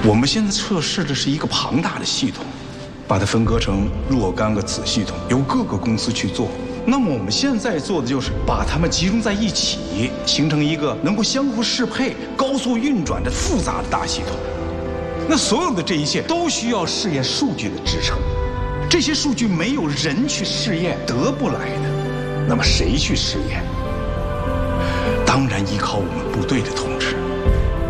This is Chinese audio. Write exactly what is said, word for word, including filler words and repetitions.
我们现在测试的是一个庞大的系统，把它分割成若干个子系统，由各个公司去做。那么我们现在做的就是把它们集中在一起，形成一个能够相互适配、高速运转的复杂的大系统。那所有的这一切都需要试验数据的支撑，这些数据没有人去试验得不来的。那么谁去试验？当然依靠我们部队的同志。